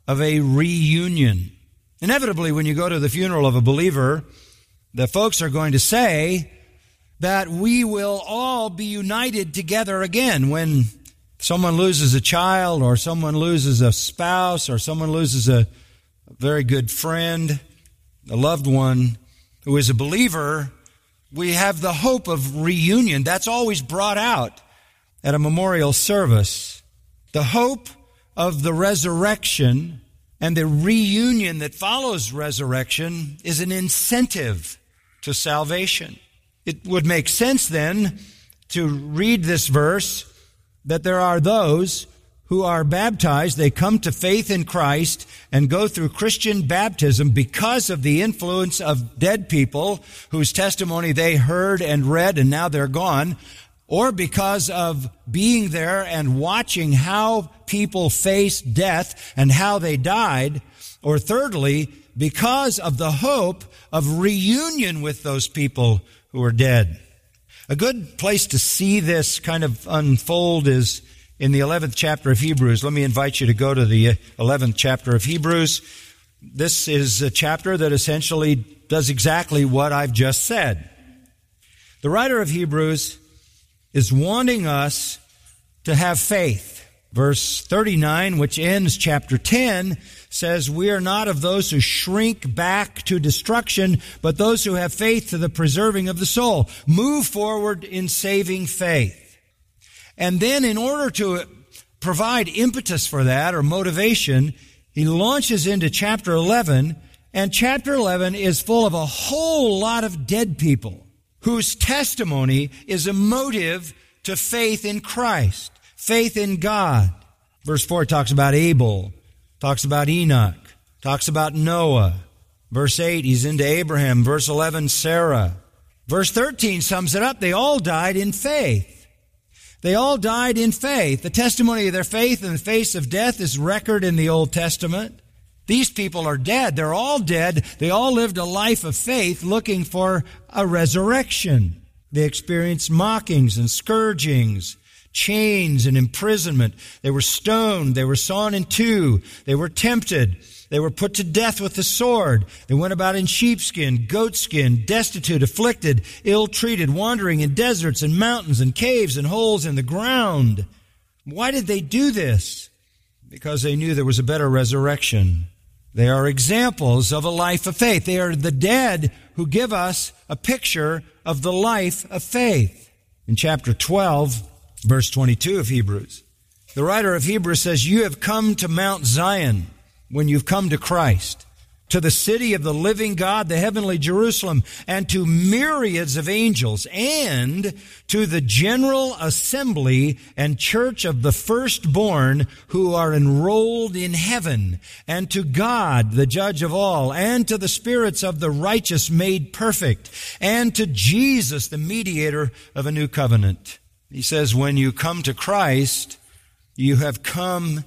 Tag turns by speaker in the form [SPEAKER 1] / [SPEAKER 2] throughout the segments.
[SPEAKER 1] of a reunion. Inevitably, when you go to the funeral of a believer, the folks are going to say that we will all be united together again. When someone loses a child, or someone loses a spouse, or someone loses a very good friend, a loved one who is a believer, we have the hope of reunion. That's always brought out at a memorial service. The hope of the resurrection and the reunion that follows resurrection is an incentive to salvation. It would make sense then to read this verse that there are those who are baptized, they come to faith in Christ and go through Christian baptism because of the influence of dead people whose testimony they heard and read and now they're gone, or because of being there and watching how people faced death and how they died, or thirdly, because of the hope of reunion with those people who are dead. A good place to see this kind of unfold is in the 11th chapter of Hebrews. Let me invite you to go to the 11th chapter of Hebrews. This is a chapter that essentially does exactly what I've just said. The writer of Hebrews is wanting us to have faith. Verse 39, which ends chapter 10, says, "We are not of those who shrink back to destruction, but those who have faith to the preserving of the soul." Move forward in saving faith. And then in order to provide impetus for that, or motivation, he launches into chapter 11, and chapter 11 is full of a whole lot of dead people whose testimony is a motive to faith in Christ, faith in God. Verse 4 talks about Abel, talks about Enoch, talks about Noah. Verse 8, he's into Abraham. Verse 11, Sarah. Verse 13 sums it up. They all died in faith. They all died in faith. The testimony of their faith in the face of death is record in the Old Testament. These people are dead. They're all dead. They all lived a life of faith looking for a resurrection. They experienced mockings and scourgings, chains and imprisonment. They were stoned. They were sawn in two. They were tempted. They were put to death with the sword. They went about in sheepskin, goatskin, destitute, afflicted, ill-treated, wandering in deserts and mountains and caves and holes in the ground. Why did they do this? Because they knew there was a better resurrection. They are examples of a life of faith. They are the dead who give us a picture of the life of faith. In chapter 12, verse 22 of Hebrews, the writer of Hebrews says, "You have come to Mount Zion," when you've come to Christ, "to the city of the living God, the heavenly Jerusalem, and to myriads of angels, and to the general assembly and church of the firstborn who are enrolled in heaven, and to God, the judge of all, and to the spirits of the righteous made perfect, and to Jesus, the mediator of a new covenant." He says, when you come to Christ, you have come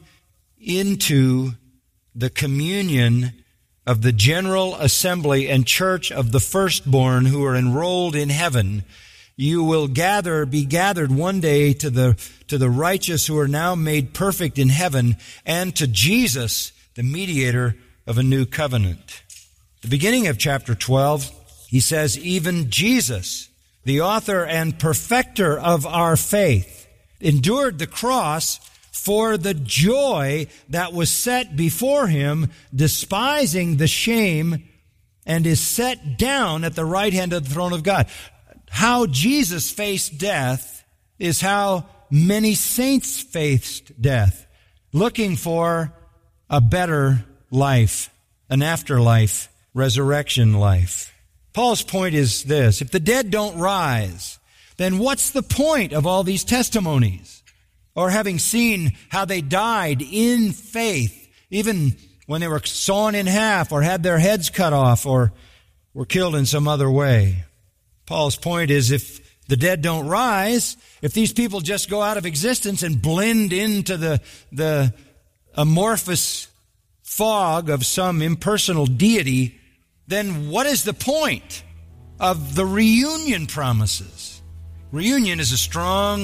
[SPEAKER 1] into the communion of the general assembly and church of the firstborn who are enrolled in heaven. You will be gathered one day to the righteous who are now made perfect in heaven, and to Jesus, the mediator of a new covenant. The beginning of chapter 12, he says, "Even Jesus, the author and perfecter of our faith, endured the cross for the joy that was set before him, despising the shame, and is set down at the right hand of the throne of God." How Jesus faced death is how many saints faced death, looking for a better life, an afterlife, resurrection life. Paul's point is this: if the dead don't rise, then what's the point of all these testimonies? Or having seen how they died in faith, even when they were sawn in half or had their heads cut off or were killed in some other way. Paul's point is, if the dead don't rise, if these people just go out of existence and blend into the amorphous fog of some impersonal deity, then what is the point of the reunion promises? Reunion is a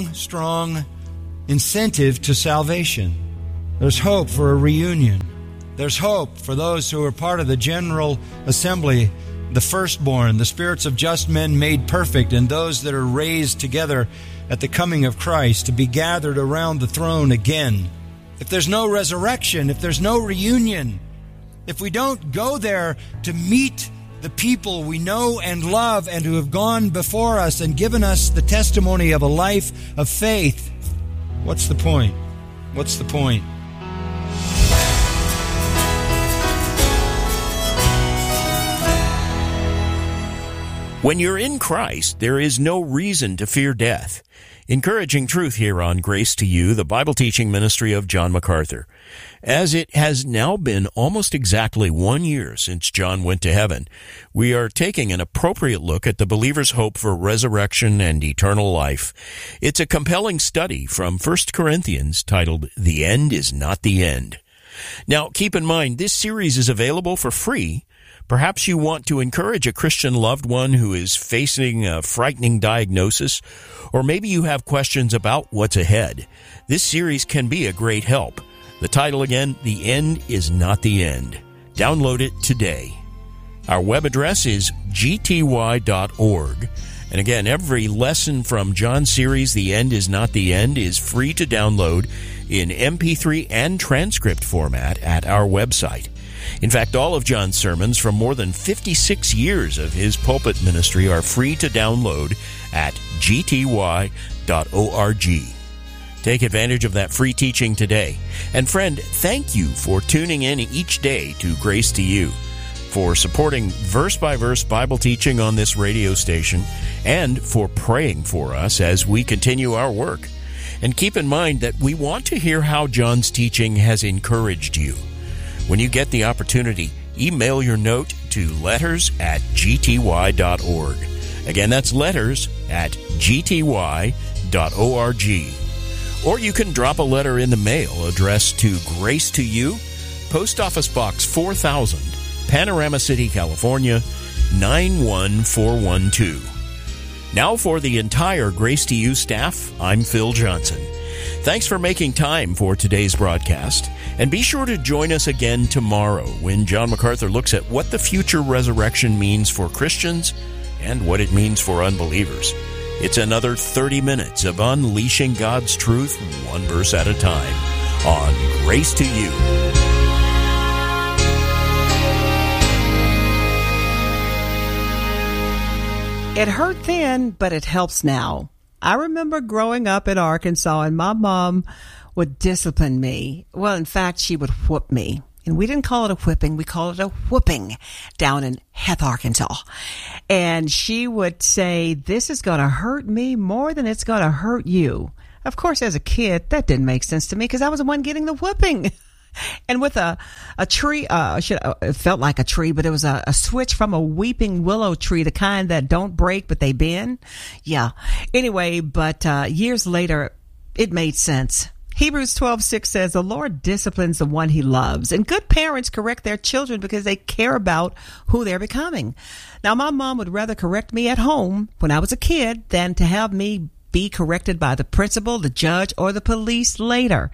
[SPEAKER 1] strong incentive to salvation. There's hope for a reunion. There's hope for those who are part of the general assembly, the firstborn, the spirits of just men made perfect, and those that are raised together at the coming of Christ to be gathered around the throne again. If there's no resurrection, if there's no reunion, if we don't go there to meet the people we know and love and who have gone before us and given us the testimony of a life of faith, what's the point? What's the point?
[SPEAKER 2] When you're in Christ, there is no reason to fear death. Encouraging truth here on Grace to You, the Bible teaching ministry of John MacArthur. As it has now been almost exactly 1 year since John went to heaven, we are taking an appropriate look at the believer's hope for resurrection and eternal life. It's a compelling study from 1 Corinthians titled, "The End is Not the End." Now, keep in mind, this series is available for free. Perhaps you want to encourage a Christian loved one who is facing a frightening diagnosis, or maybe you have questions about what's ahead. This series can be a great help. The title again, The End is Not the End. Download it today. Our web address is gty.org. And again, every lesson from John's series, The End is Not the End, is free to download in MP3 and transcript format at our website. In fact, all of John's sermons from more than 56 years of his pulpit ministry are free to download at gty.org. Take advantage of that free teaching today. And friend, thank you for tuning in each day to Grace to You, for supporting verse-by-verse Bible teaching on this radio station, and for praying for us as we continue our work. And keep in mind that we want to hear how John's teaching has encouraged you. When you get the opportunity, email your note to letters@gty.org. Again, that's letters@gty.org. Or you can drop a letter in the mail addressed to Grace to You, Post Office Box 4000, Panorama City, California, 91412. Now for the entire Grace to You staff, I'm Phil Johnson. Thanks for making time for today's broadcast, and be sure to join us again tomorrow when John MacArthur looks at what the future resurrection means for Christians and what it means for unbelievers. It's another 30 minutes of unleashing God's truth one verse at a time on Grace to You.
[SPEAKER 3] It hurt then, but it helps now. I remember growing up in Arkansas, and my mom would discipline me. Well, in fact, she would whoop me. And we didn't call it a whipping, we called it a whooping down in Heth, Arkansas. And she would say, "This is going to hurt me more than it's going to hurt you." Of course, as a kid, that didn't make sense to me because I was the one getting the whooping. And with a tree, it felt like a tree, but it was a switch from a weeping willow tree, the kind that don't break, but they bend. Yeah. Anyway, but years later, it made sense. Hebrews 12:6 says, "The Lord disciplines the one he loves." And good parents correct their children because they care about who they're becoming. Now, my mom would rather correct me at home when I was a kid than to have me be corrected by the principal, the judge, or the police later.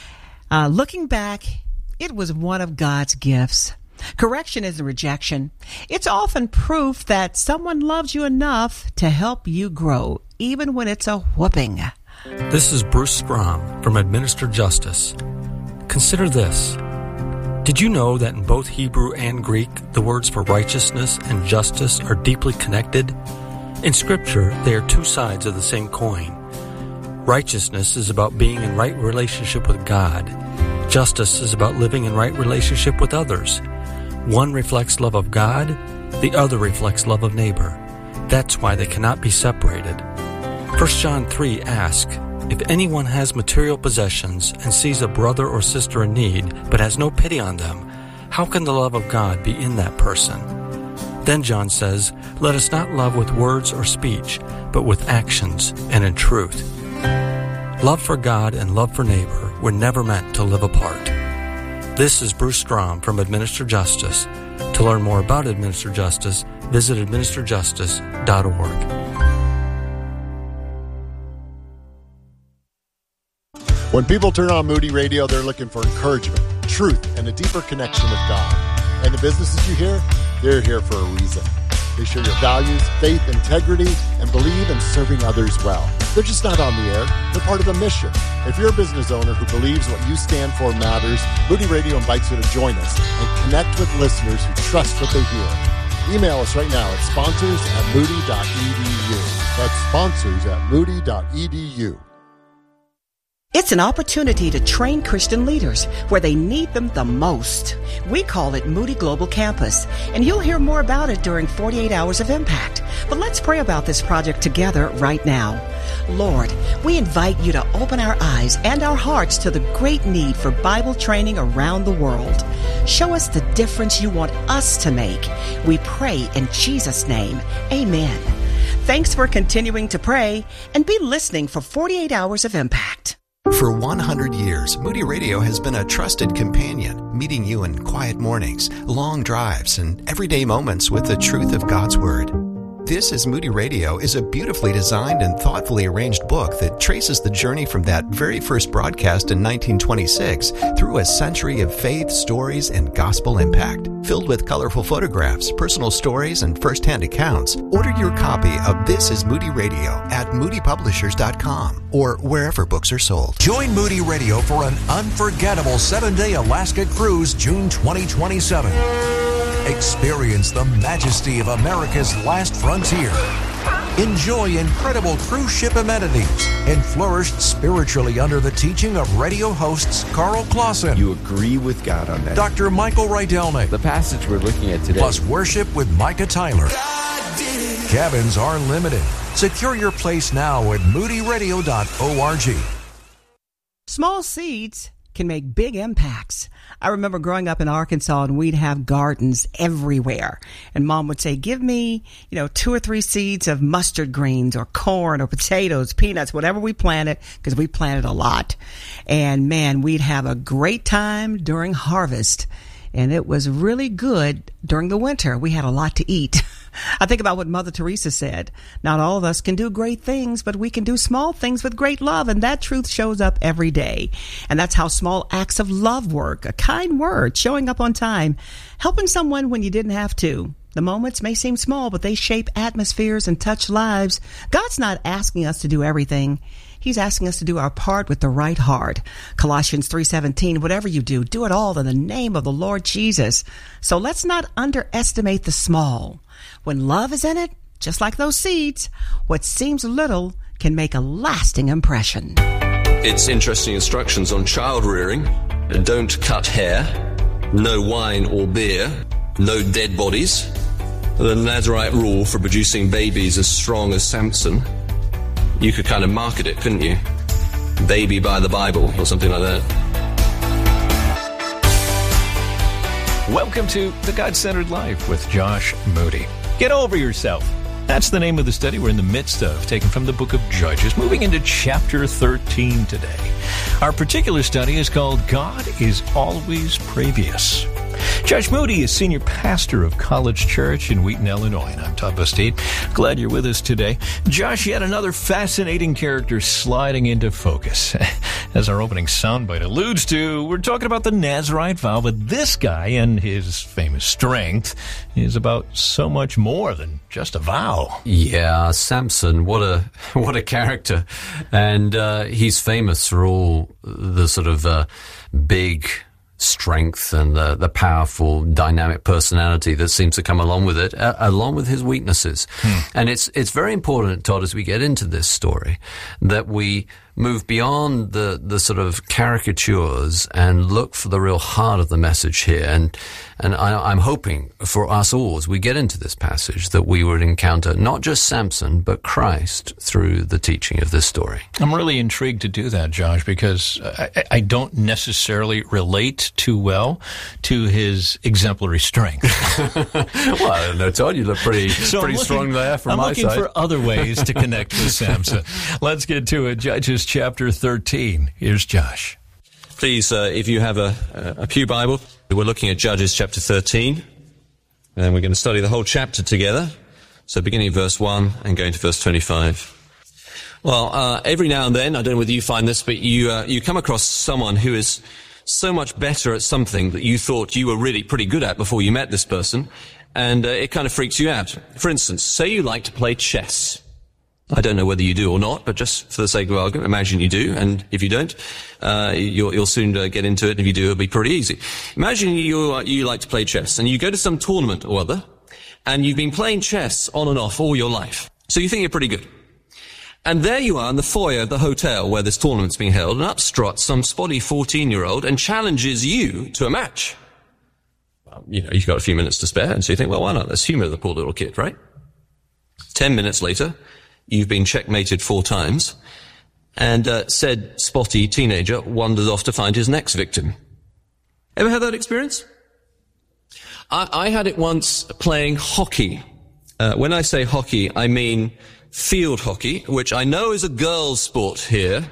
[SPEAKER 3] Looking back, it was one of God's gifts. Correction isn't rejection. It's often proof that someone loves you enough to help you grow, even when it's a whooping.
[SPEAKER 4] This is Bruce Strom from Administer Justice. Consider this. Did you know that in both Hebrew and Greek, the words for righteousness and justice are deeply connected? In Scripture, they are two sides of the same coin. Righteousness is about being in right relationship with God. Justice is about living in right relationship with others. One reflects love of God, the other reflects love of neighbor. That's why they cannot be separated. 1 John 3 asks, "If anyone has material possessions and sees a brother or sister in need, but has no pity on them, how can the love of God be in that person?" Then John says, "Let us not love with words or speech, but with actions and in truth." Love for God and love for neighbor were never meant to live apart. This is Bruce Strom from Administer Justice. To learn more about Administer Justice, visit administerjustice.org.
[SPEAKER 5] When people turn on Moody Radio, they're looking for encouragement, truth, and a deeper connection with God. And the businesses you hear, they're here for a reason. They share your values, faith, integrity, and believe in serving others well. They're just not on the air. They're part of a mission. If you're a business owner who believes what you stand for matters, Moody Radio invites you to join us and connect with listeners who trust what they hear. Email us right now at sponsors@moody.edu. That's sponsors@moody.edu.
[SPEAKER 3] It's an opportunity to train Christian leaders where they need them the most. We call it Moody Global Campus, and you'll hear more about it during 48 Hours of Impact. But let's pray about this project together right now. Lord, we invite you to open our eyes and our hearts to the great need for Bible training around the world. Show us the difference you want us to make. We pray in Jesus' name. Amen. Thanks for continuing to pray, and be listening for 48 Hours of Impact.
[SPEAKER 6] For 100 years, Moody Radio has been a trusted companion, meeting you in quiet mornings, long drives, and everyday moments with the truth of God's Word. This is Moody Radio is a beautifully designed and thoughtfully arranged book that traces the journey from that very first broadcast in 1926 through a century of faith, stories, and gospel impact. Filled with colorful photographs, personal stories, and first-hand accounts, order your copy of This is Moody Radio at moodypublishers.com or wherever books are sold.
[SPEAKER 7] Join Moody Radio for an unforgettable 7-day Alaska cruise June 2027. Experience the majesty of America's last frontier. Enjoy incredible cruise ship amenities and flourish spiritually under the teaching of radio hosts Carl Clausen.
[SPEAKER 8] You agree with God on that.
[SPEAKER 7] Dr. Michael Rydelnik.
[SPEAKER 8] The passage we're looking at today.
[SPEAKER 7] Plus worship with Micah Tyler. Cabins are limited. Secure your place now at moodyradio.org.
[SPEAKER 3] Small seeds can make big impacts. I remember growing up in Arkansas, and we'd have gardens everywhere. And Mom would say, give me, 2 or 3 seeds of mustard greens or corn or potatoes, peanuts, whatever we planted, because we planted a lot. And man, we'd have a great time during harvest. And it was really good during the winter. We had a lot to eat. I think about what Mother Teresa said. Not all of us can do great things, but we can do small things with great love. And that truth shows up every day. And that's how small acts of love work. A kind word, showing up on time, helping someone when you didn't have to. The moments may seem small, but they shape atmospheres and touch lives. God's not asking us to do everything. He's asking us to do our part with the right heart. Colossians 3:17, whatever you do, do it all in the name of the Lord Jesus. So let's not underestimate the small. When love is in it, just like those seeds, what seems little can make a lasting impression.
[SPEAKER 9] It's interesting instructions on child rearing. Don't cut hair, no wine or beer, no dead bodies. The Nazarite rule for producing babies as strong as Samson. You could kind of market it, couldn't you? Baby by the Bible or something like that.
[SPEAKER 2] Welcome to The God-Centered Life with Josh Moody. Get over yourself. That's the name of the study we're in the midst of, taken from the book of Judges, moving into chapter 13 today. Our particular study is called God is Always Previous. Josh Moody is senior pastor of College Church in Wheaton, Illinois, and I'm Todd Bastide. Glad you're with us today. Josh, yet another fascinating character sliding into focus. As our opening soundbite alludes to, we're talking about the Nazarite vow, but this guy and his famous strength is about so much more than just a vow.
[SPEAKER 10] Yeah, Samson, what a character. And he's famous for all the sort of big strength and the powerful, dynamic personality that seems to come along with it, along with his weaknesses. And it's very important, Todd, as we get into this story, that we move beyond the sort of caricatures and look for the real heart of the message here. And I'm hoping for us all, as we get into this passage, that we would encounter not just Samson, but Christ through the teaching of this story.
[SPEAKER 2] I'm really intrigued to do that, Josh, because I don't necessarily relate too well to his exemplary strength.
[SPEAKER 10] Well, I don't know, Todd, you look pretty strong there from my side.
[SPEAKER 2] I'm looking for other ways to connect with Samson. Let's get to it. Judges chapter 13. Here's Josh.
[SPEAKER 9] Please, if you have a pew Bible, we're looking at Judges chapter 13, and we're going to study the whole chapter together. So beginning at verse 1 and going to verse 25. Well, every now and then, I don't know whether you find this, but you come across someone who is so much better at something that you thought you were really pretty good at before you met this person, and it kind of freaks you out. For instance, say you like to play chess. I don't know whether you do or not, but just for the sake of argument, imagine you do, and if you don't, you'll soon get into it. If you do, it'll be pretty easy. Imagine you like to play chess, and you go to some tournament or other, and you've been playing chess on and off all your life. So you think you're pretty good. And there you are in the foyer of the hotel where this tournament's being held, and up struts some spotty 14-year-old and challenges you to a match. Well, you've got a few minutes to spare, and so you think, well, why not? Let's humour the poor little kid, right? 10 minutes later, you've been checkmated 4 times, and said spotty teenager wanders off to find his next victim. Ever had that experience? I had it once playing hockey. When I say hockey, I mean field hockey, which I know is a girls' sport here.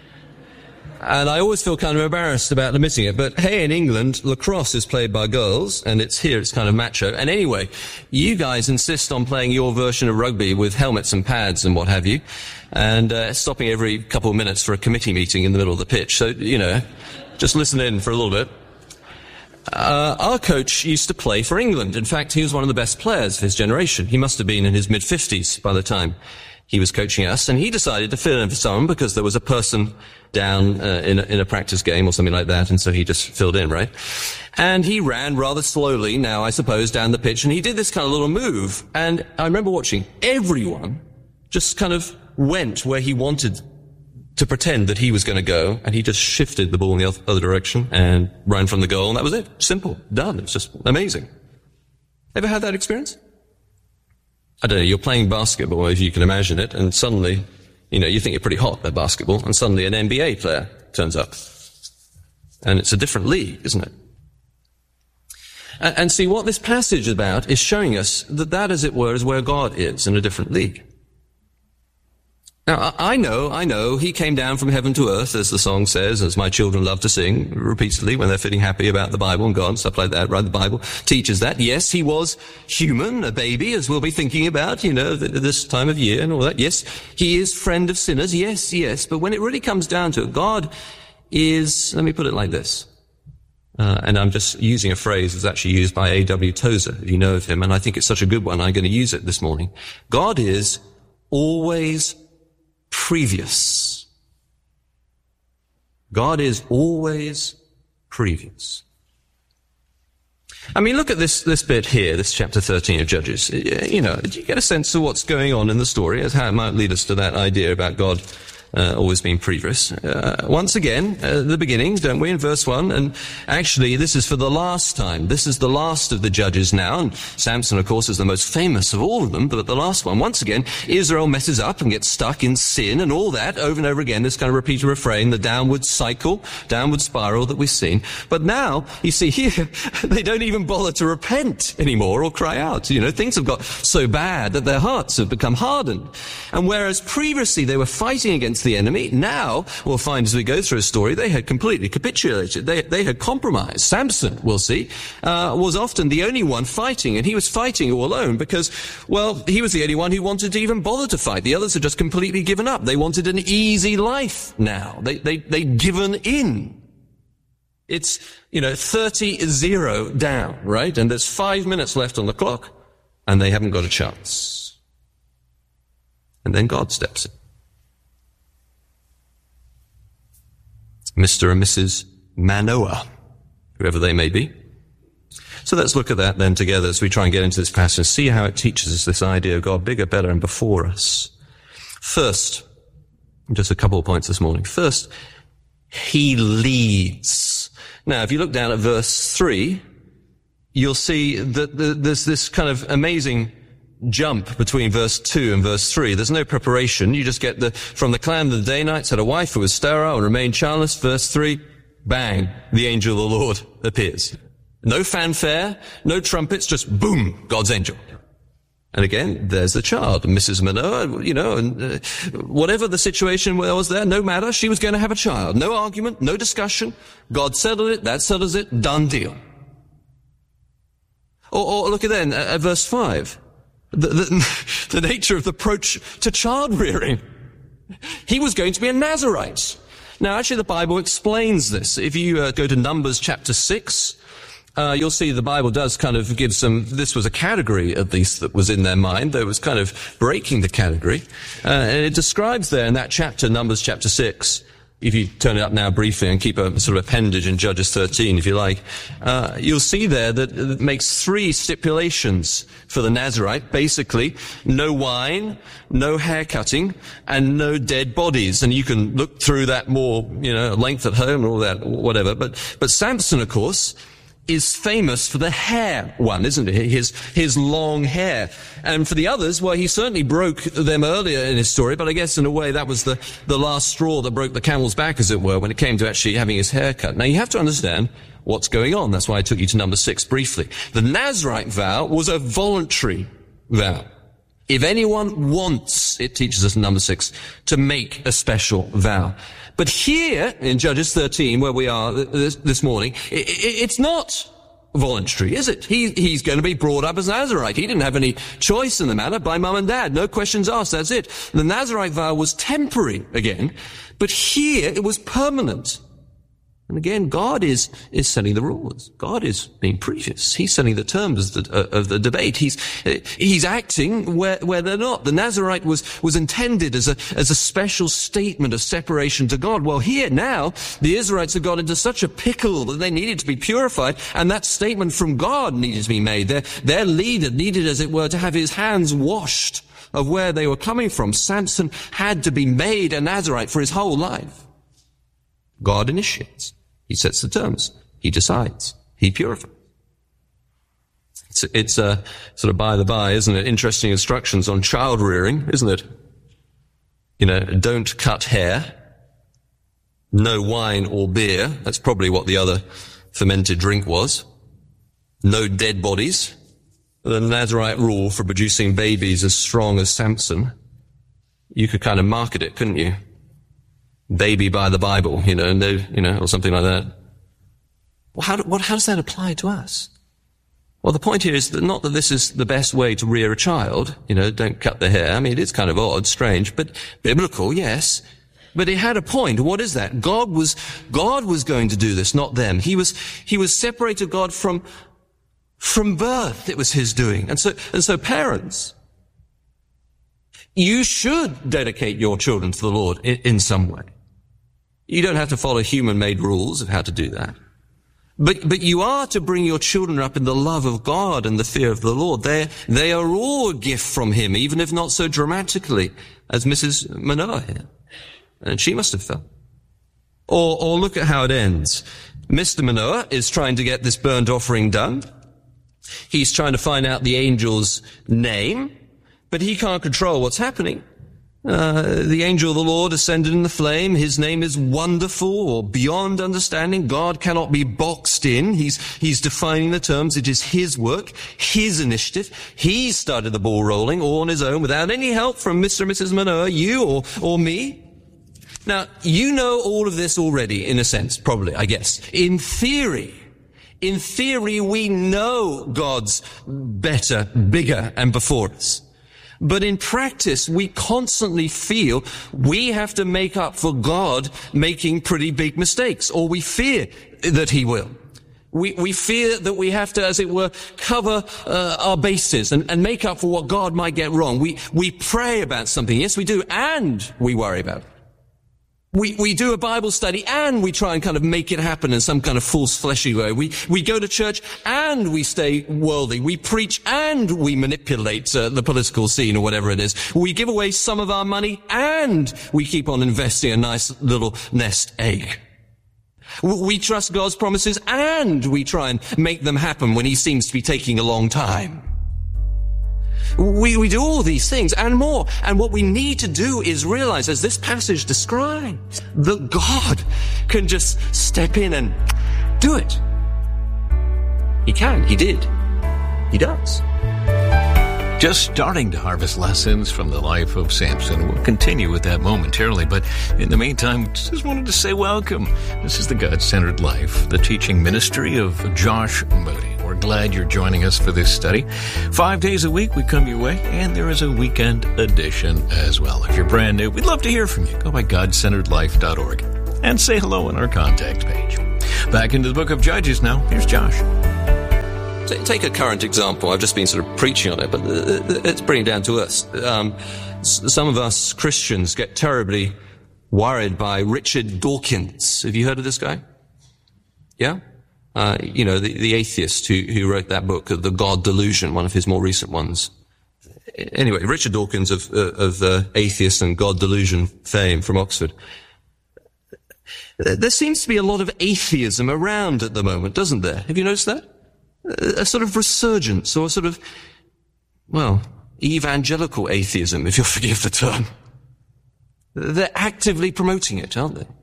[SPEAKER 9] And I always feel kind of embarrassed about admitting it. But hey, in England, lacrosse is played by girls, and it's kind of macho. And anyway, you guys insist on playing your version of rugby with helmets and pads and what have you, and stopping every couple of minutes for a committee meeting in the middle of the pitch. So, just listen in for a little bit. Our coach used to play for England. In fact, he was one of the best players of his generation. He must have been in his mid-50s by the time he was coaching us, and he decided to fill in for someone because there was a person down in a practice game or something like that, and so he just filled in, right? And he ran rather slowly, now I suppose, down the pitch, and he did this kind of little move, and I remember watching everyone just kind of went where he wanted to pretend that he was going to go, and he just shifted the ball in the other direction and ran from the goal, and that was it. Simple. Done. It was just amazing. Ever had that experience? I don't know, you're playing basketball, if you can imagine it, and suddenly, you think you're pretty hot at basketball, and suddenly an NBA player turns up. And it's a different league, isn't it? And see, what this passage is about is showing us that, as it were, is where God is, in a different league. Now, I know, he came down from heaven to earth, as the song says, as my children love to sing repeatedly when they're feeling happy about the Bible and God and stuff like that, right? The Bible teaches that. Yes, he was human, a baby, as we'll be thinking about, this time of year and all that. Yes, he is friend of sinners. Yes. But when it really comes down to it, God is, let me put it like this. And I'm just using a phrase that's actually used by A.W. Tozer, if you know of him, and I think it's such a good one, I'm going to use it this morning. God is always previous. God is always previous. I mean, look at this bit here, this chapter 13 of Judges. Do you get a sense of what's going on in the story, as how it might lead us to that idea about God always being previous? Once again, the beginning, don't we, in verse 1? And actually, this is for the last time. This is the last of the judges now. And Samson, of course, is the most famous of all of them. But the last one, once again, Israel messes up and gets stuck in sin and all that over and over again. This kind of repeated refrain, the downward cycle, downward spiral that we've seen. But now, you see here, they don't even bother to repent anymore or cry out. Things have got so bad that their hearts have become hardened. And whereas previously they were fighting against the enemy, now we'll find as we go through a story they had completely capitulated. They had compromised. Samson, we'll see, was often the only one fighting, and he was fighting all alone because, well, he was the only one who wanted to even bother to fight. The others had just completely given up. They wanted an easy life now. They'd given in. It's, 30-0 down, right? And there's 5 minutes left on the clock, and they haven't got a chance. And then God steps in. Mr. and Mrs. Manoah, whoever they may be. So let's look at that then together as we try and get into this passage and see how it teaches us this idea of God bigger, better, and before us. First, just a couple of points this morning. First, he leads. Now, if you look down at verse 3, you'll see that there's this kind of amazing jump between verse 2 and verse 3. There's no preparation. You just get from the clan of the Danites had a wife who was sterile and remained childless. Verse 3, bang, the angel of the Lord appears. No fanfare, no trumpets, just boom, God's angel. And again, there's the child, Mrs. Manoah, and whatever the situation was there, no matter, she was going to have a child. No argument, no discussion. God settled it, that settles it, done deal. Or look at verse 5. The nature of the approach to child rearing. He was going to be a Nazarite. Now, actually, the Bible explains this. If you go to Numbers chapter 6, you'll see the Bible does kind of give this was a category, at least, that was in their mind. That was kind of breaking the category. And it describes there in that chapter, Numbers chapter 6, if you turn it up now briefly and keep a sort of appendage in Judges 13, if you like, you'll see there that it makes 3 stipulations for the Nazirite. Basically, no wine, no hair cutting, and no dead bodies. And you can look through that more, length at home and all that, whatever. But Samson, of course, is famous for the hair one, isn't it? His long hair. And for the others, well, he certainly broke them earlier in his story, but I guess in a way that was the last straw that broke the camel's back, as it were, when it came to actually having his hair cut. Now, you have to understand what's going on. That's why I took you to number 6 briefly. The Nazirite vow was a voluntary vow. If anyone wants, it teaches us in number 6, to make a special vow. But here in Judges 13, where we are this morning, it's not voluntary, is it? He's going to be brought up as Nazirite. He didn't have any choice in the matter by mum and dad. No questions asked. That's it. The Nazirite vow was temporary again, but here it was permanent. And again, God is setting the rules. God is being previous. He's setting the terms of the debate. He's acting where they're not. The Nazirite was intended as a special statement of separation to God. Well, here now, the Israelites have got into such a pickle that they needed to be purified, and that statement from God needed to be made. Their leader needed, as it were, to have his hands washed of where they were coming from. Samson had to be made a Nazirite for his whole life. God initiates. He sets the terms. He decides. He purifies. It's sort of by the by, isn't it? Interesting instructions on child rearing, isn't it? Don't cut hair. No wine or beer. That's probably what the other fermented drink was. No dead bodies. The Nazirite rule for producing babies as strong as Samson. You could kind of market it, couldn't you? Baby by the Bible, or something like that. Well, how does that apply to us? Well, the point here is that not that this is the best way to rear a child, don't cut the hair. I mean, it is kind of odd, strange, but biblical, yes. But it had a point. What is that? God was going to do this, not them. He was separated God from birth. It was his doing. And so parents, you should dedicate your children to the Lord in some way. You don't have to follow human-made rules of how to do that. But you are to bring your children up in the love of God and the fear of the Lord. They are all a gift from him, even if not so dramatically as Mrs. Manoah here. And she must have felt. Or look at how it ends. Mr. Manoah is trying to get this burnt offering done. He's trying to find out the angel's name, but he can't control what's happening. The angel of the Lord ascended in the flame. His name is Wonderful, or Beyond Understanding. God cannot be boxed in. He's defining the terms. It is his work, his initiative. He started the ball rolling all on his own without any help from Mr. and Mrs. Manoah, you or me. Now, you know all of this already, in a sense, probably, I guess. In theory, we know God's better, bigger, and before us. But in practice, we constantly feel we have to make up for God making pretty big mistakes, or we fear that he will. We fear that we have to, as it were, cover our bases and make up for what God might get wrong. We pray about something, yes we do, and we worry about it. We do a Bible study and we try and kind of make it happen in some kind of false fleshy way. We go to church and we stay worldly. We preach and we manipulate the political scene or whatever it is. We give away some of our money and we keep on investing a nice little nest egg. We trust God's promises and we try and make them happen when he seems to be taking a long time. We do all these things and more. And what we need to do is realize, as this passage describes, that God can just step in and do it. He can. He did. He does.
[SPEAKER 2] Just starting to harvest lessons from the life of Samson. We'll continue with that momentarily, but in the meantime, just wanted to say welcome. This is the God-Centered Life, the teaching ministry of Josh Moody. We're glad you're joining us for this study. 5 days a week we come your way, and there is a weekend edition as well. If you're brand new, we'd love to hear from you. Go by GodCenteredLife.org. and say hello on our contact page. Back into the book of Judges now. Here's Josh.
[SPEAKER 9] Take a current example. I've just been sort of preaching on it, but let's bring it down to us. Some of us Christians get terribly worried by Richard Dawkins. Have you heard of this guy? Yeah? The atheist who wrote that book, The God Delusion, one of his more recent ones. Anyway, Richard Dawkins of atheist and God Delusion fame from Oxford. There seems to be a lot of atheism around at the moment, doesn't there? Have you noticed that? A sort of resurgence, or a sort of, evangelical atheism, if you'll forgive the term. They're actively promoting it, aren't they?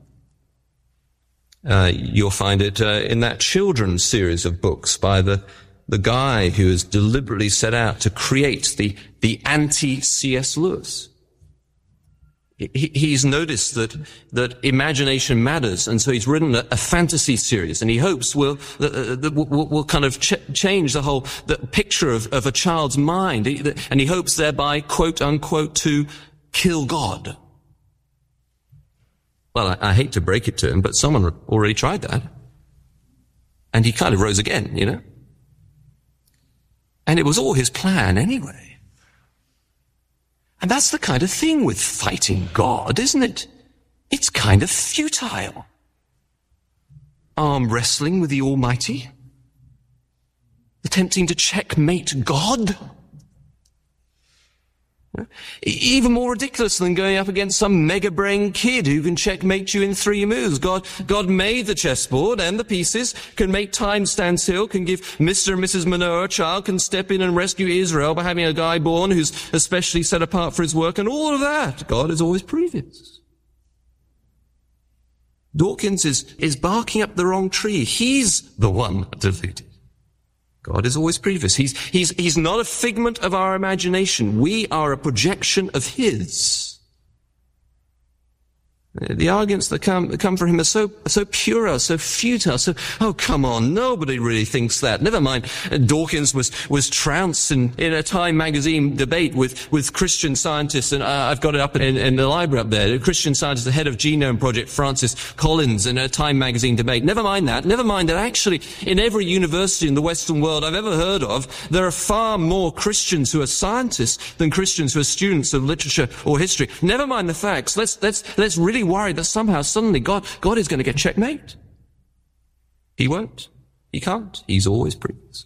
[SPEAKER 9] You'll find it in that children's series of books by the guy who has deliberately set out to create the anti-C.S. Lewis. He's noticed that imagination matters, and so he's written a fantasy series, and he hopes will kind of change the picture of a child's mind, and he hopes thereby, quote unquote, to kill God. Well, I hate to break it to him, but someone already tried that. And he kind of rose again, you know? And it was all his plan anyway. And that's the kind of thing with fighting God, isn't it? It's kind of futile. Arm wrestling with the Almighty? Attempting to checkmate God? Even more ridiculous than going up against some mega-brain kid who can checkmate you in 3 moves. God made the chessboard and the pieces, can make time stand still, can give Mr. and Mrs. Manoah a child, can step in and rescue Israel by having a guy born who's especially set apart for his work, and all of that. God is always previous. Dawkins is barking up the wrong tree. He's the one deluded. God is always previous. He's not a figment of our imagination. We are a projection of His. The arguments that come from him are so puerile, so futile, oh come on, nobody really thinks that. Never mind, Dawkins was trounced in a Time magazine debate with Christian scientists, and I've got it up in the library up there. A Christian scientist, the head of Genome Project, Francis Collins, in a Time magazine debate. Never mind that actually in every university in the Western world I've ever heard of, there are far more Christians who are scientists than Christians who are students of literature or history. Never mind the facts. Let's really worry that somehow suddenly God is going to get checkmate. He won't. He can't. He's always previous.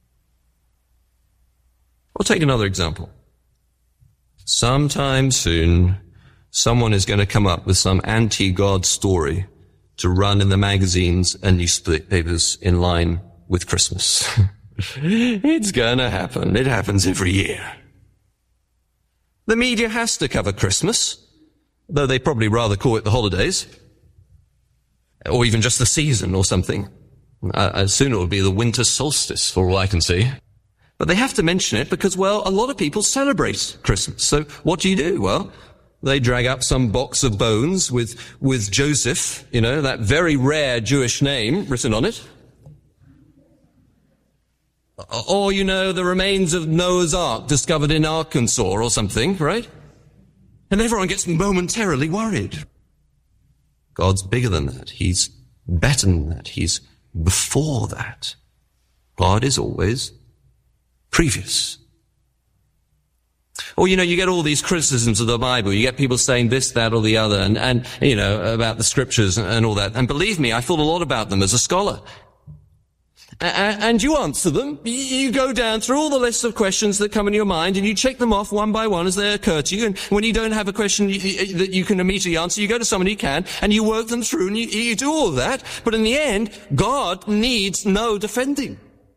[SPEAKER 9] I'll take another example. Sometime soon, someone is going to come up with some anti-God story to run in the magazines and newspapers in line with Christmas. It's going to happen. It happens every year. The media has to cover Christmas, though they probably rather call it the holidays, or even just the season or something. Soon it will be the winter solstice, for all I can see. But they have to mention it because, well, a lot of people celebrate Christmas. So what do? Well, they drag up some box of bones with Joseph, you know, that very rare Jewish name written on it. Or, you know, the remains of Noah's Ark discovered in Arkansas or something, right? And everyone gets momentarily worried. God's bigger than that. He's better than that. He's before that. God is always previous. Or, you know, you get all these criticisms of the Bible. You get people saying this, that, or the other, and you know, about the scriptures and all that. And believe me, I thought a lot about them as a scholar. And you answer them. You go down through all the lists of questions that come in your mind, and you check them off one by one as they occur to you. And when you don't have a question that you can immediately answer, you go to someone who can, and you work them through, and you do all of that. But in the end, God needs no defending.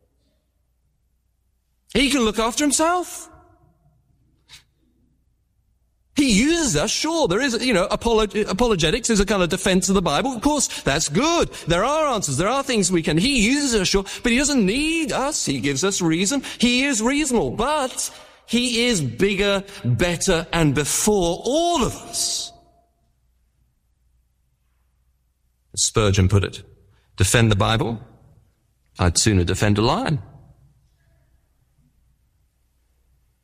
[SPEAKER 9] He can look after himself. He uses us, sure, there is, you know, apologetics is a kind of defense of the Bible. Of course, that's good. There are answers. There are things we can. He uses us, sure, but he doesn't need us. He gives us reason. He is reasonable, but he is bigger, better, and before all of us. As Spurgeon put it, defend the Bible? I'd sooner defend a lion.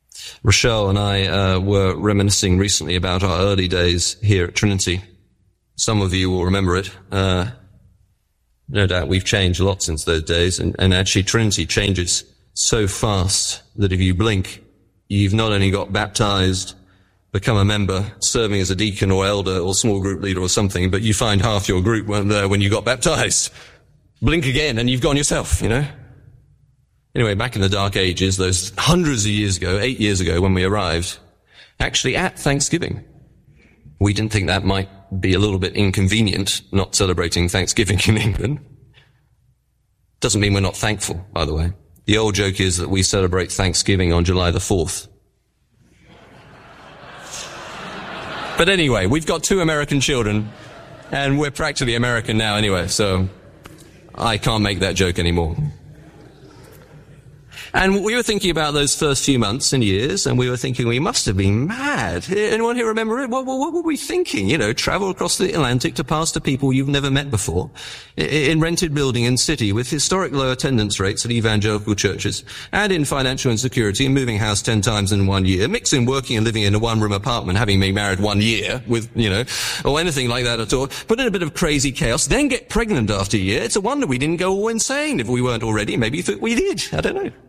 [SPEAKER 9] Rochelle and I were reminiscing recently about our early days here at Trinity. Some of you will remember it. No doubt we've changed a lot since those days, and actually Trinity changes so fast that if you blink, you've not only got baptized, become a member, serving as a deacon or elder or small group leader or something, but you find half your group weren't there when you got baptized. Blink again and you've gone yourself, you know. Anyway, back in the dark ages, those hundreds of years ago, 8 years ago when we arrived, actually at Thanksgiving, we didn't think that might be a little bit inconvenient, not celebrating Thanksgiving in England. Doesn't mean we're not thankful, by the way. The old joke is that we celebrate Thanksgiving on July the 4th. But anyway, we've got 2 American children, and we're practically American now anyway, so I can't make that joke anymore. And we were thinking about those first few months and years, and we were thinking we must have been mad. Anyone here remember it? What were we thinking? You know, travel across the Atlantic to pastor people you've never met before, in rented building and city with historic low attendance rates at evangelical churches, and in financial insecurity and moving house 10 times in 1 year, mixing working and living in a one-room apartment, having been married 1 year with, you know, or anything like that at all. Put in a bit of crazy chaos, then get pregnant after a year. It's a wonder we didn't go all insane if we weren't already. Maybe you thought we did. I don't know.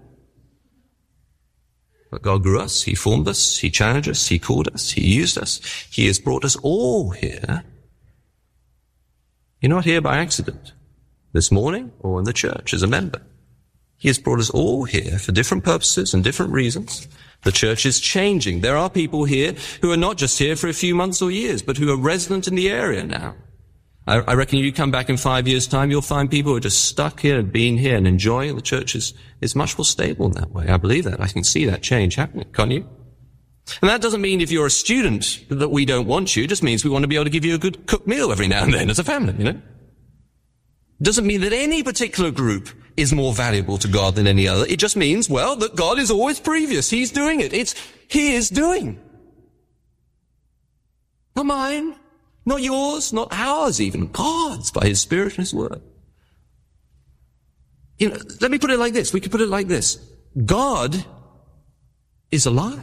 [SPEAKER 9] But God grew us, He formed us, He challenged us, He called us, He used us. He has brought us all here. You're not here by accident, this morning or in the church as a member. He has brought us all here for different purposes and different reasons. The church is changing. There are people here who are not just here for a few months or years, but who are resident in the area now. I reckon you come back in 5 years' time, you'll find people who are just stuck here and been here and enjoying the church is much more stable in that way. I believe that. I can see that change happening, can't you? And that doesn't mean if you're a student that we don't want you. It just means we want to be able to give you a good cooked meal every now and then as a family, you know? It doesn't mean that any particular group is more valuable to God than any other. It just means, well, that God is always previous. He's doing it. It's His doing. Not mine. Not yours, not ours even, God's by His Spirit and His Word. You know, let me put it like this. We could put it like this. God is alive.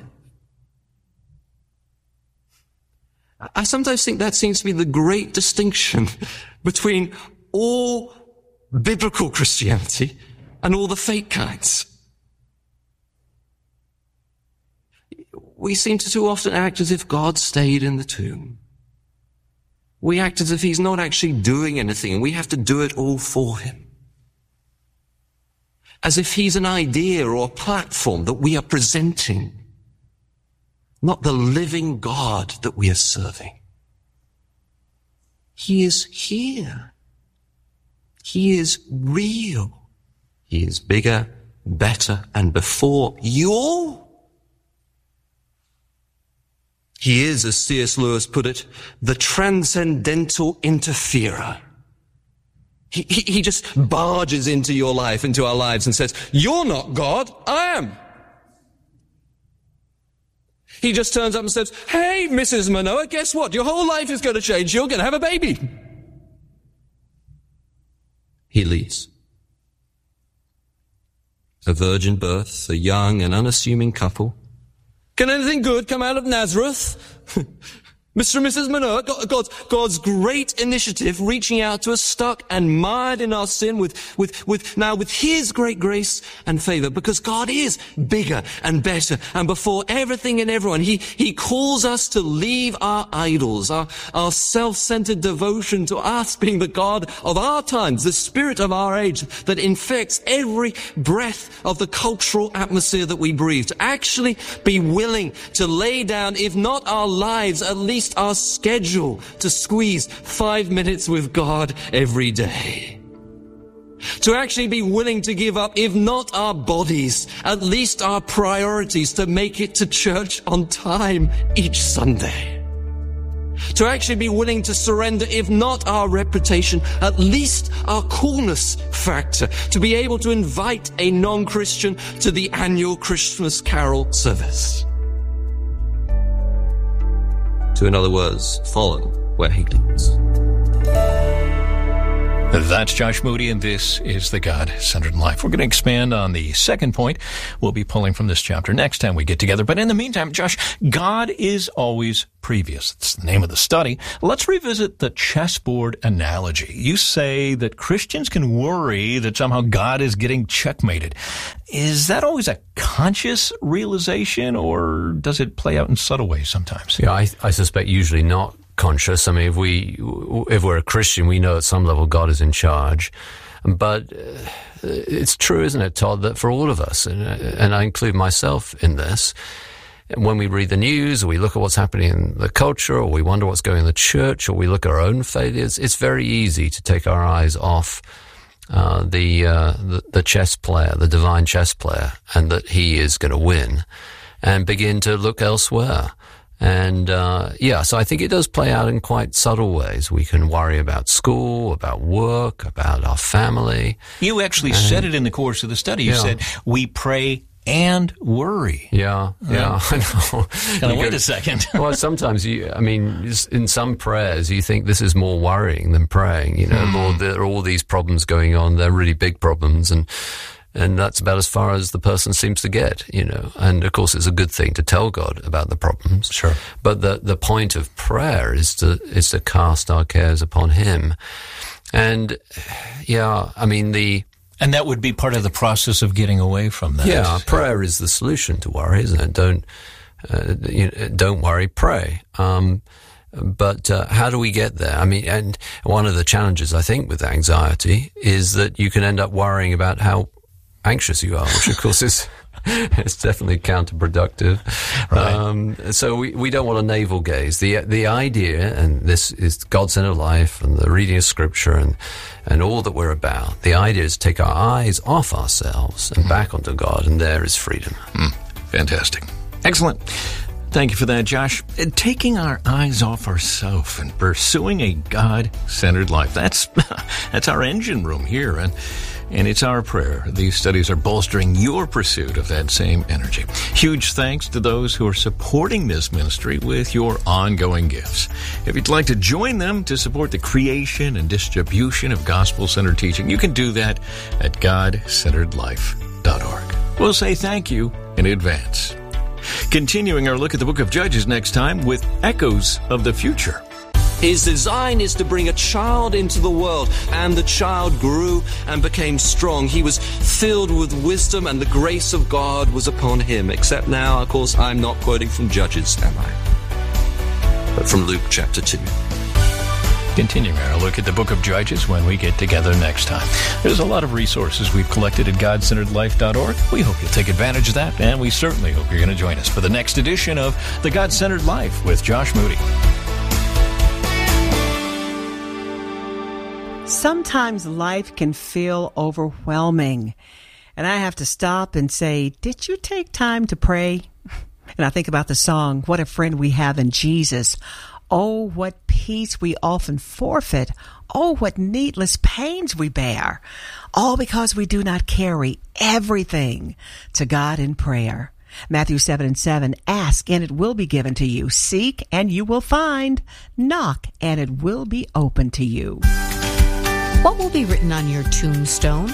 [SPEAKER 9] I sometimes think that seems to be the great distinction between all biblical Christianity and all the fake kinds. We seem to too often act as if God stayed in the tomb. We act as if He's not actually doing anything, and we have to do it all for Him. As if He's an idea or a platform that we are presenting, not the living God that we are serving. He is here. He is real. He is bigger, better, and before you all. He is, as C.S. Lewis put it, the transcendental interferer. He just barges into your life, into our lives, and says, "You're not God, I am." He just turns up and says, "Hey, Mrs. Manoa, guess what? Your whole life is going to change. You're going to have a baby." He leads. A virgin birth, a young and unassuming couple. Can anything good come out of Nazareth? Mr. and Mrs. Manoa, God's great initiative reaching out to us stuck and mired in our sin with His great grace and favor, because God is bigger and better and before everything and everyone. He calls us to leave our idols, our self-centered devotion to us being the God of our times, the spirit of our age that infects every breath of the cultural atmosphere that we breathe, to actually be willing to lay down, if not our lives, at least our schedule, to squeeze 5 minutes with God every day. To actually be willing to give up, if not our bodies, at least our priorities, to make it to church on time each Sunday. To actually be willing to surrender, if not our reputation, at least our coolness factor, to be able to invite a non-Christian to the annual Christmas carol service. To, in other words, follow where He leads.
[SPEAKER 11] That's Josh Moody, and this is The God-Centered Life. We're going to expand on the second point we'll be pulling from this chapter next time we get together. But in the meantime, Josh, God is always previous. It's the name of the study. Let's revisit the chessboard analogy. You say that Christians can worry that somehow God is getting checkmated. Is that always a conscious realization, or does it play out in subtle ways sometimes?
[SPEAKER 10] Yeah, I suspect usually not conscious. I mean, if we're a Christian, we know at some level God is in charge. But it's true, isn't it, Todd, that for all of us, and I include myself in this, when we read the news, or we look at what's happening in the culture, or we wonder what's going on in the church, or we look at our own failures, it's very easy to take our eyes off the chess player, the divine chess player, and that he is going to win, and begin to look elsewhere. And, so I think it does play out in quite subtle ways. We can worry about school, about work, about our family.
[SPEAKER 11] You actually said it in the course of the study. You said, we pray and worry.
[SPEAKER 10] Yeah, I know.
[SPEAKER 11] Wait a second.
[SPEAKER 10] Well, sometimes in some prayers, you think this is more worrying than praying. Lord, there are all these problems going on. They're really big problems, and that's about as far as the person seems to get, And, of course, it's a good thing to tell God about the problems.
[SPEAKER 11] Sure.
[SPEAKER 10] But the point of prayer is to cast our cares upon Him. And,
[SPEAKER 11] And that would be part of the process of getting away from that.
[SPEAKER 10] Yeah, prayer is the solution to worry, isn't it? Don't worry, pray. But how do we get there? And one of the challenges, I think, with anxiety is that you can end up worrying about how anxious you are, which of course is it's definitely counterproductive. Right. So we don't want to navel gaze. The idea, and this is God-centered life and the reading of Scripture and all that we're about, the idea is to take our eyes off ourselves and back onto God, and there is freedom.
[SPEAKER 11] Fantastic. Excellent. Thank you for that, Josh. Taking our eyes off ourselves and pursuing a God-centered life. That's our engine room here, and it's our prayer. These studies are bolstering your pursuit of that same energy. Huge thanks to those who are supporting this ministry with your ongoing gifts. If you'd like to join them to support the creation and distribution of gospel-centered teaching, you can do that at godcenteredlife.org. We'll say thank you in advance. Continuing our look at the book of Judges next time with Echoes of the Future.
[SPEAKER 12] His design is to bring a child into the world, and the child grew and became strong. He was filled with wisdom, and the grace of God was upon him. Except now, of course, I'm not quoting from Judges, am I? But from Luke chapter 2.
[SPEAKER 11] Continuing our look at the book of Judges when we get together next time. There's a lot of resources we've collected at godcenteredlife.org. We hope you'll take advantage of that, and we certainly hope you're going to join us for the next edition of The God-Centered Life with Josh Moody.
[SPEAKER 3] Sometimes life can feel overwhelming, and I have to stop and say, did you take time to pray? And I think about the song, What a Friend We Have in Jesus. Oh, what peace we often forfeit. Oh, what needless pains we bear. All because we do not carry everything to God in prayer. Matthew 7:7, ask and it will be given to you. Seek and you will find. Knock and it will be open to you.
[SPEAKER 13] What will be written on your tombstone?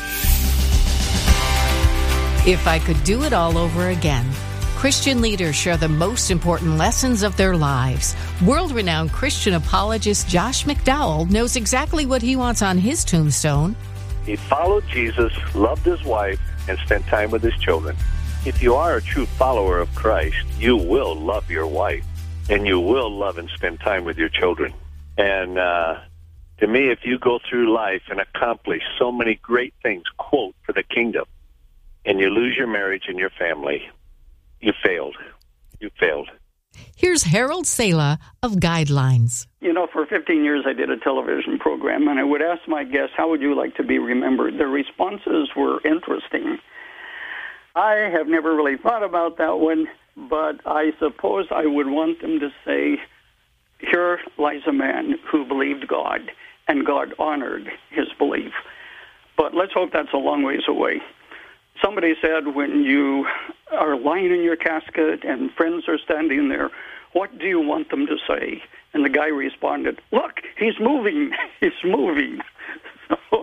[SPEAKER 13] If I could do it all over again. Christian leaders share the most important lessons of their lives. World-renowned Christian apologist Josh McDowell knows exactly what he wants on his tombstone.
[SPEAKER 14] He followed Jesus, loved his wife, and spent time with his children. If you are a true follower of Christ, you will love your wife, and you will love and spend time with your children. And to me, if you go through life and accomplish so many great things, quote, for the kingdom, and you lose your marriage and your family, you failed. You failed.
[SPEAKER 13] Here's Harold Sala of Guidelines.
[SPEAKER 15] You know, for 15 years I did a television program, and I would ask my guests, how would you like to be remembered? Their responses were interesting. I have never really thought about that one, but I suppose I would want them to say, here lies a man who believed God, and God honored his belief. But let's hope that's a long ways away. Somebody said, when you are lying in your casket and friends are standing there, what do you want them to say? And the guy responded, look, he's moving, he's moving. So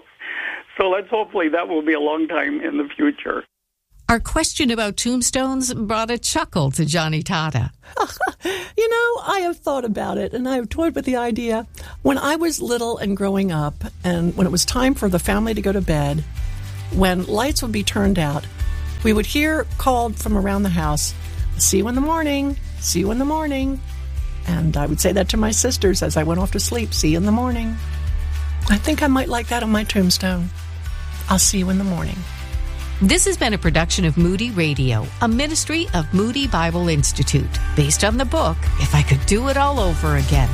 [SPEAKER 15] So hopefully that will be a long time in the future.
[SPEAKER 13] Our question about tombstones brought a chuckle to Johnny Tata.
[SPEAKER 16] I have thought about it, and I have toyed with the idea. When I was little and growing up, and when it was time for the family to go to bed, when lights would be turned out, we would hear called from around the house, "See you in the morning, see you in the morning." And I would say that to my sisters as I went off to sleep, "See you in the morning." I think I might like that on my tombstone. I'll see you in the morning.
[SPEAKER 13] This has been a production of Moody Radio, a ministry of Moody Bible Institute, based on the book, If I Could Do It All Over Again.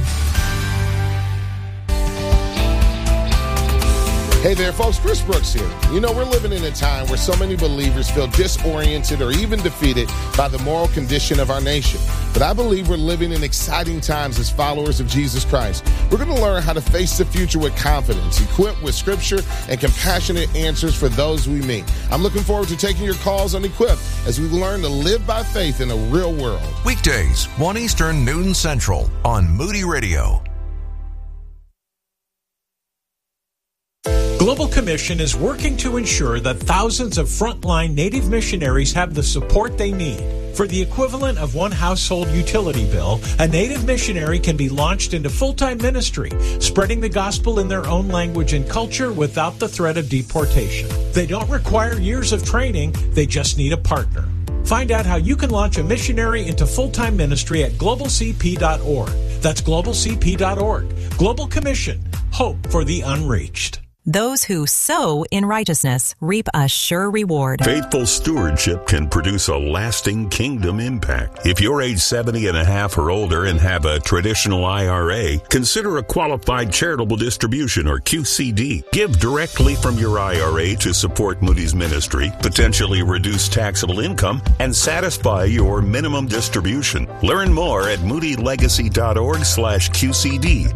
[SPEAKER 17] Hey there, folks. Chris Brooks here. We're living in a time where so many believers feel disoriented or even defeated by the moral condition of our nation. But I believe we're living in exciting times as followers of Jesus Christ. We're going to learn how to face the future with confidence, equipped with scripture and compassionate answers for those we meet. I'm looking forward to taking your calls on Equip as we learn to live by faith in a real world.
[SPEAKER 7] Weekdays, 1 Eastern, noon Central on Moody Radio.
[SPEAKER 18] Global Commission is working to ensure that thousands of frontline Native missionaries have the support they need. For the equivalent of one household utility bill, a Native missionary can be launched into full-time ministry, spreading the gospel in their own language and culture without the threat of deportation. They don't require years of training, they just need a partner. Find out how you can launch a missionary into full-time ministry at globalcp.org. That's globalcp.org. Global Commission. Hope for the unreached.
[SPEAKER 19] Those who sow in righteousness reap a sure reward.
[SPEAKER 20] Faithful stewardship can produce a lasting kingdom impact. If you're age 70 and a half or older and have a traditional IRA, consider a qualified charitable distribution or QCD. Give directly from your IRA to support Moody's ministry, potentially reduce taxable income, and satisfy your minimum distribution. Learn more at moodylegacy.org/QCD.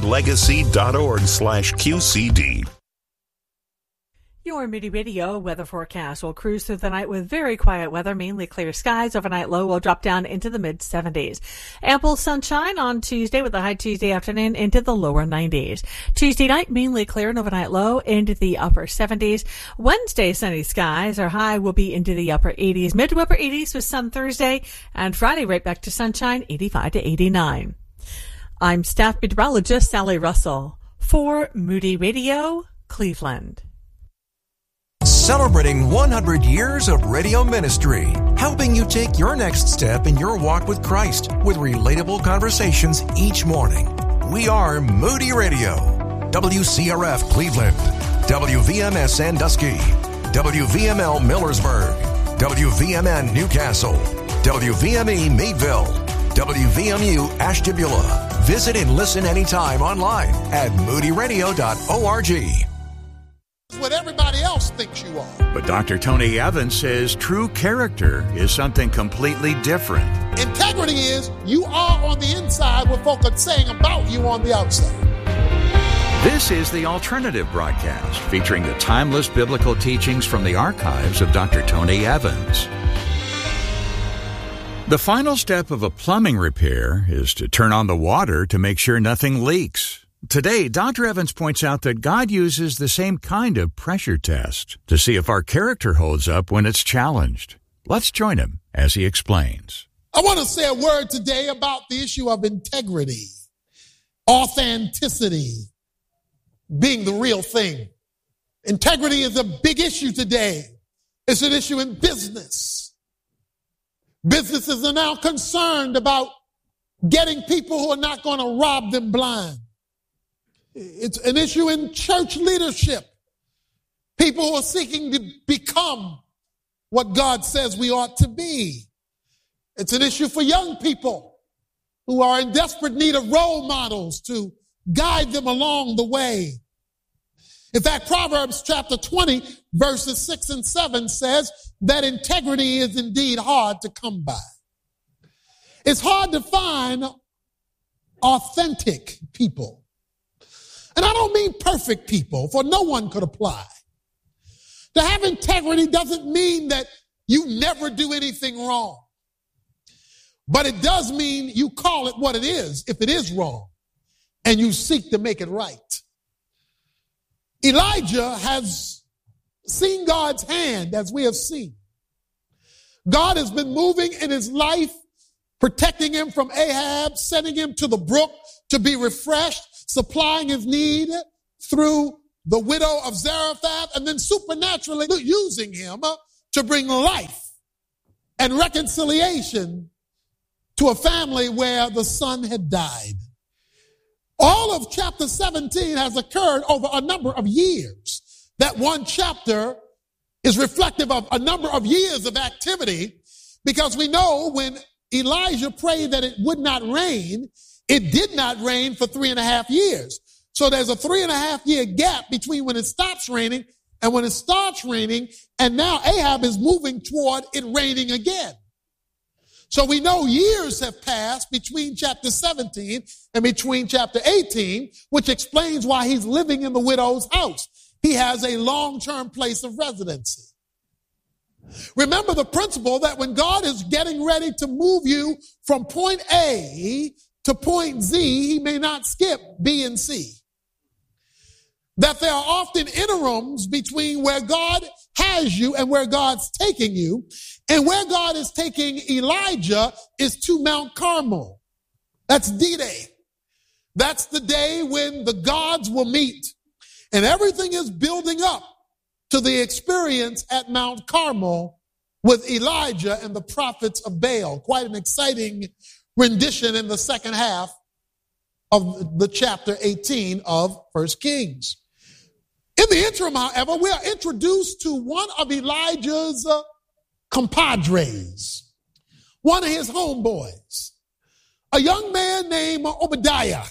[SPEAKER 20] moodylegacy.org/QCD.
[SPEAKER 21] Your Moody Radio weather forecast will cruise through the night with very quiet weather, mainly clear skies. Overnight low will drop down into the mid-70s. Ample sunshine on Tuesday with a high Tuesday afternoon into the lower 90s. Tuesday night, mainly clear and overnight low into the upper 70s. Wednesday, sunny skies. Our high will be into the upper 80s, mid to upper 80s with sun Thursday. And Friday, right back to sunshine, 85 to 89. I'm staff meteorologist Sally Russell for Moody Radio, Cleveland.
[SPEAKER 7] Celebrating 100 years of radio ministry, helping you take your next step in your walk with Christ with relatable conversations each morning. We are Moody Radio, WCRF Cleveland, WVMS Sandusky, WVML Millersburg, WVMN Newcastle, WVME Meadville, WVMU Ashtabula. Visit and listen anytime online at moodyradio.org.
[SPEAKER 22] What everybody else thinks you are.
[SPEAKER 23] But Dr. Tony Evans says true character is something completely different.
[SPEAKER 22] Integrity is you are on the inside what folk are saying about you on the outside.
[SPEAKER 23] This is the Alternative Broadcast, featuring the timeless biblical teachings from the archives of Dr. Tony Evans. The final step of a plumbing repair is to turn on the water to make sure nothing leaks. Today, Dr. Evans points out that God uses the same kind of pressure test to see if our character holds up when it's challenged. Let's join him as he explains.
[SPEAKER 22] I want to say a word today about the issue of integrity, authenticity, being the real thing. Integrity is a big issue today. It's an issue in business. Businesses are now concerned about getting people who are not going to rob them blind. It's an issue in church leadership. People who are seeking to become what God says we ought to be. It's an issue for young people who are in desperate need of role models to guide them along the way. In fact, Proverbs chapter 20, verses 6 and 7 says that integrity is indeed hard to come by. It's hard to find authentic people. And I don't mean perfect people, for no one could apply. To have integrity doesn't mean that you never do anything wrong. But it does mean you call it what it is if it is wrong, and you seek to make it right. Elijah has seen God's hand, as we have seen. God has been moving in his life, protecting him from Ahab, sending him to the brook to be refreshed, supplying his need through the widow of Zarephath, and then supernaturally using him to bring life and reconciliation to a family where the son had died. All of chapter 17 has occurred over a number of years. That one chapter is reflective of a number of years of activity, because we know when Elijah prayed that it would not rain, it did not rain for 3.5 years. So there's a 3.5 year gap between when it stops raining and when it starts raining, and now Ahab is moving toward it raining again. So we know years have passed between chapter 17 and between chapter 18, which explains why he's living in the widow's house. He has a long-term place of residency. Remember the principle that when God is getting ready to move you from point A to point Z, he may not skip B and C. That there are often interims between where God has you and where God's taking you. And where God is taking Elijah is to Mount Carmel. That's D-Day. That's the day when the gods will meet. And everything is building up to the experience at Mount Carmel with Elijah and the prophets of Baal. Quite an exciting rendition in the second half of the chapter 18 of 1 Kings. In the interim, however, we are introduced to one of Elijah's compadres, one of his homeboys, a young man named Obadiah.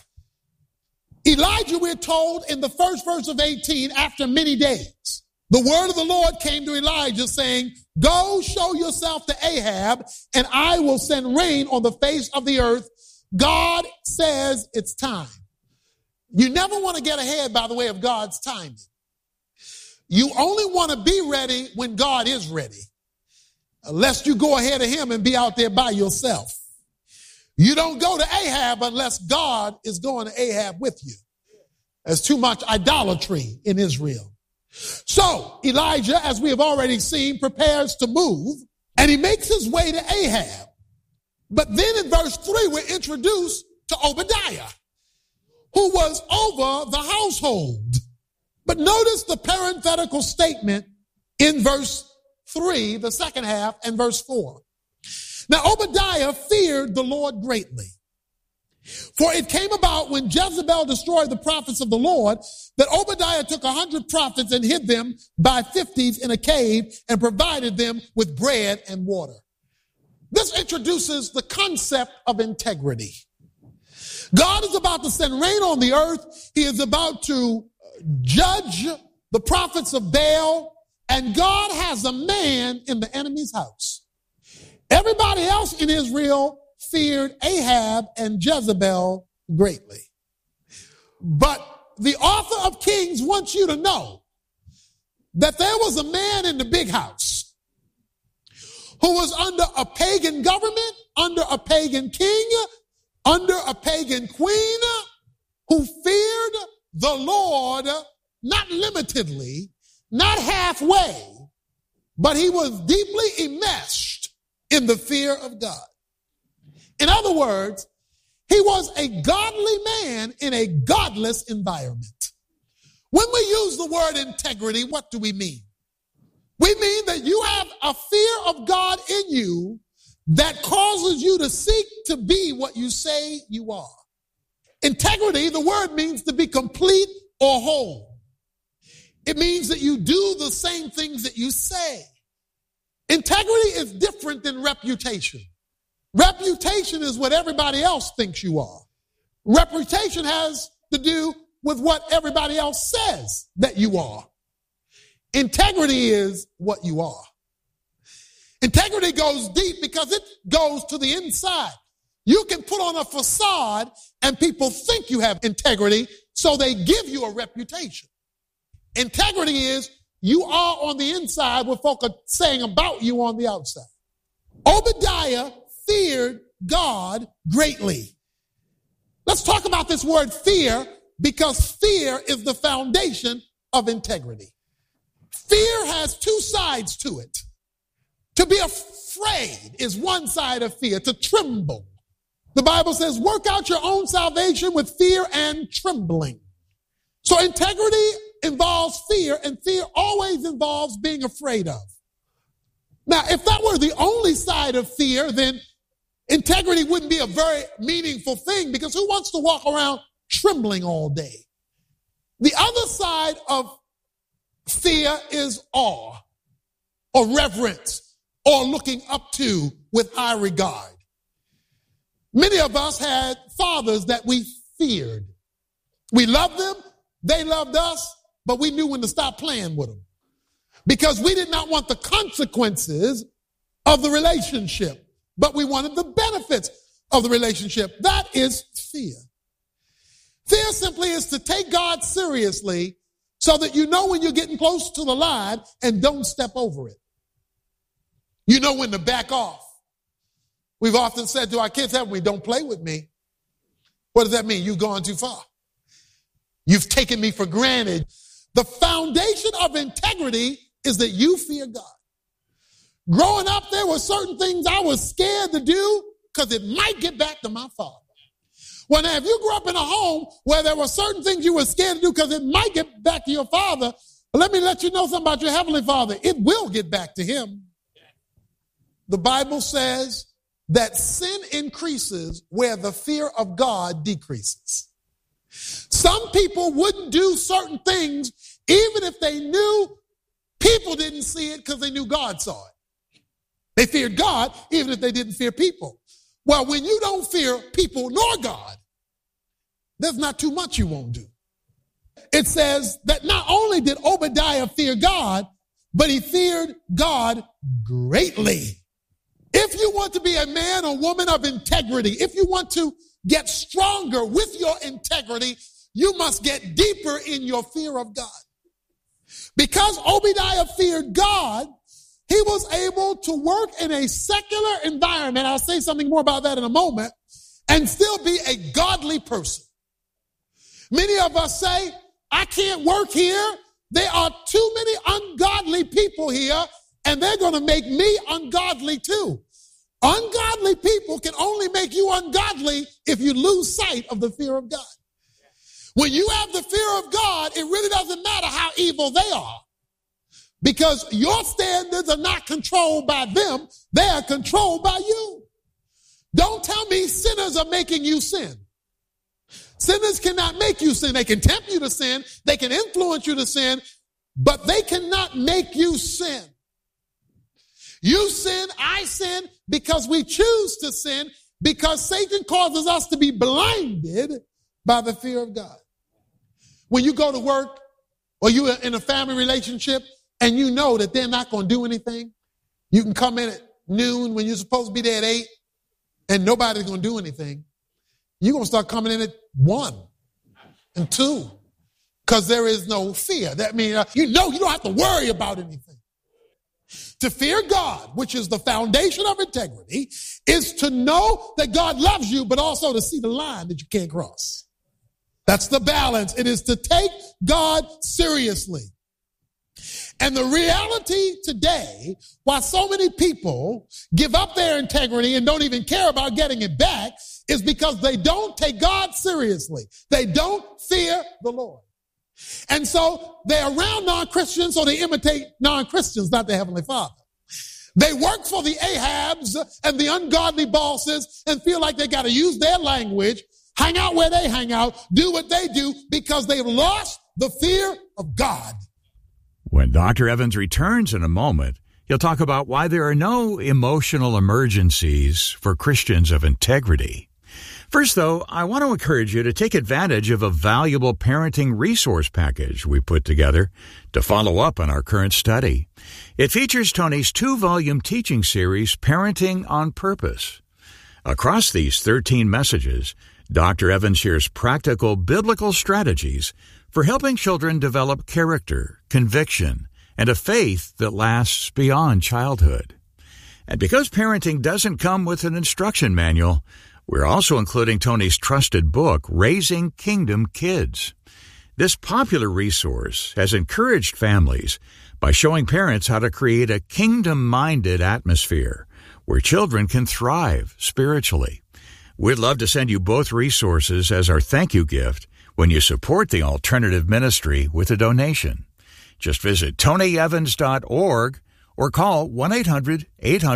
[SPEAKER 22] Elijah, we're told in the first verse of 18, after many days, the word of the Lord came to Elijah saying, go show yourself to Ahab, and I will send rain on the face of the earth. God says it's time. You never want to get ahead by the way of God's timing. You only want to be ready when God is ready, lest you go ahead of him and be out there by yourself. You don't go to Ahab unless God is going to Ahab with you. There's too much idolatry in Israel. So Elijah, as we have already seen, prepares to move, and he makes his way to Ahab. But then in verse 3, we're introduced to Obadiah, who was over the household. But notice the parenthetical statement in verse 3, the second half, and verse 4. Now Obadiah feared the Lord greatly. For it came about when Jezebel destroyed the prophets of the Lord that Obadiah took 100 prophets and hid them by 50s in a cave and provided them with bread and water. This introduces the concept of integrity. God is about to send rain on the earth. He is about to judge the prophets of Baal, and God has a man in the enemy's house. Everybody else in Israel feared Ahab and Jezebel greatly. But the author of Kings wants you to know that there was a man in the big house who was under a pagan government, under a pagan king, under a pagan queen, who feared the Lord, not limitedly, not halfway, but he was deeply enmeshed in the fear of God. In other words, he was a godly man in a godless environment. When we use the word integrity, what do we mean? We mean that you have a fear of God in you that causes you to seek to be what you say you are. Integrity, the word means to be complete or whole. It means that you do the same things that you say. Integrity is different than reputation. Reputation is what everybody else thinks you are. Reputation has to do with what everybody else says that you are. Integrity is what you are. Integrity goes deep because it goes to the inside. You can put on a facade and people think you have integrity, so they give you a reputation. Integrity is you are on the inside what folk are saying about you on the outside. Obadiah feared God greatly. Let's talk about this word fear, because fear is the foundation of integrity. Fear has two sides to it. To be afraid is one side of fear, to tremble. The Bible says, work out your own salvation with fear and trembling. So integrity involves fear, and fear always involves being afraid of. Now, if that were the only side of fear, then integrity wouldn't be a very meaningful thing, because who wants to walk around trembling all day? The other side of fear is awe, or reverence, or looking up to with high regard. Many of us had fathers that we feared. We loved them, they loved us, but we knew when to stop playing with them, because we did not want the consequences of the relationship, but we wanted the benefits of the relationship. That is fear. Fear simply is to take God seriously so that you know when you're getting close to the line and don't step over it. You know when to back off. We've often said to our kids, haven't we, don't play with me. What does that mean? You've gone too far. You've taken me for granted. The foundation of integrity is that you fear God. Growing up, there were certain things I was scared to do because it might get back to my father. Well, now, if you grew up in a home where there were certain things you were scared to do because it might get back to your father, let me let you know something about your heavenly Father. It will get back to him. The Bible says that sin increases where the fear of God decreases. Some people wouldn't do certain things even if they knew people didn't see it because they knew God saw it. They feared God even if they didn't fear people. Well, when you don't fear people nor God, there's not too much you won't do. It says that not only did Obadiah fear God, but he feared God greatly. If you want to be a man or woman of integrity, if you want to get stronger with your integrity, you must get deeper in your fear of God. Because Obadiah feared God, he was able to work in a secular environment, I'll say something more about that in a moment, and still be a godly person. Many of us say, I can't work here. There are too many ungodly people here, and they're going to make me ungodly too. Ungodly people can only make you ungodly if you lose sight of the fear of God. When you have the fear of God, it really doesn't matter how evil they are, because your standards are not controlled by them. They are controlled by you. Don't tell me sinners are making you sin. Sinners cannot make you sin. They can tempt you to sin. They can influence you to sin, but they cannot make you sin. You sin, I sin, because we choose to sin, because Satan causes us to be blinded by the fear of God. When you go to work or you're in a family relationship and you know that they're not going to do anything, you can come in at noon when you're supposed to be there at 8 and nobody's going to do anything. You're going to start coming in at 1 and 2 because there is no fear. That means, you don't have to worry about anything. To fear God, which is the foundation of integrity, is to know that God loves you, but also to see the line that you can't cross. That's the balance. It is to take God seriously. And the reality today, why so many people give up their integrity and don't even care about getting it back, is because they don't take God seriously. They don't fear the Lord. And so they're around non-Christians, so they imitate non-Christians, not their Heavenly Father. They work for the Ahabs and the ungodly bosses and feel like they got to use their language, hang out where they hang out, do what they do, because they've lost the fear of God.
[SPEAKER 23] When Dr. Evans returns in a moment, he'll talk about why there are no emotional emergencies for Christians of integrity. First, though, I want to encourage you to take advantage of a valuable parenting resource package we put together to follow up on our current study. It features Tony's 2-volume teaching series, Parenting on Purpose. Across these 13 messages, Dr. Evans shares practical biblical strategies for helping children develop character, conviction, and a faith that lasts beyond childhood. And because parenting doesn't come with an instruction manual, we're also including Tony's trusted book, Raising Kingdom Kids. This popular resource has encouraged families by showing parents how to create a kingdom-minded atmosphere where children can thrive spiritually. We'd love to send you both resources as our thank you gift when you support the alternative ministry with a donation. Just visit TonyEvans.org or call 1-800-800